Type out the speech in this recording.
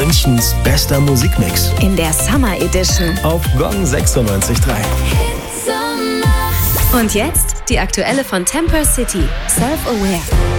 Münchens bester Musikmix. In der Summer Edition. Auf Gong 96.3. Und jetzt die aktuelle von Temper City, Self-Aware.